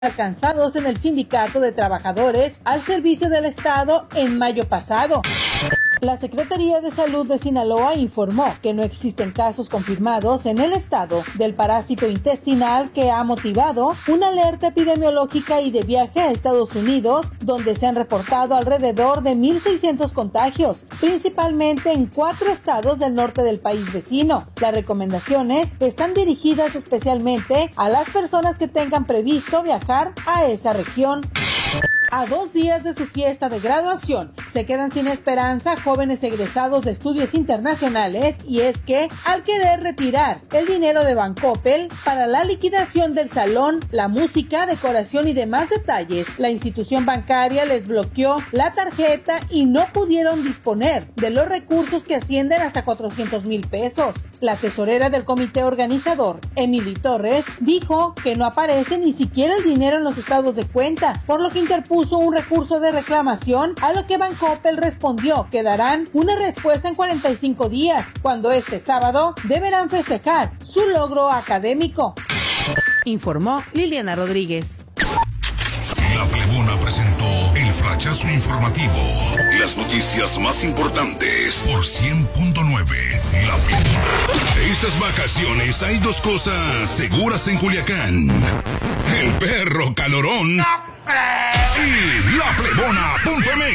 alcanzados en el Sindicato de Trabajadores al Servicio del Estado en mayo pasado. La Secretaría de Salud de Sinaloa informó que no existen casos confirmados en el estado del parásito intestinal que ha motivado una alerta epidemiológica y de viaje a Estados Unidos, donde se han reportado alrededor de 1,600 contagios, principalmente en 4 estados del norte del país vecino. Las recomendaciones están dirigidas especialmente a las personas que tengan previsto viajar a esa región. A 2 días de su fiesta de graduación, se quedan sin esperanza jóvenes egresados de estudios internacionales, y es que, al querer retirar el dinero de Bancoppel para la liquidación del salón, la música, decoración y demás detalles, la institución bancaria les bloqueó la tarjeta y no pudieron disponer de los recursos que ascienden hasta 400,000 pesos. La tesorera del comité organizador, Emily Torres, dijo que no aparece ni siquiera el dinero en los estados de cuenta, por lo que interpuso un recurso de reclamación, a lo que Bancoppel respondió que darán una respuesta en 45 días, cuando este sábado deberán festejar su logro académico. Informó Liliana Rodríguez. La Plebona presentó el flachazo informativo. Las noticias más importantes por 100.9 La Plebona. Estas vacaciones hay 2 cosas seguras en Culiacán: el perro calorón y laplebona.mx.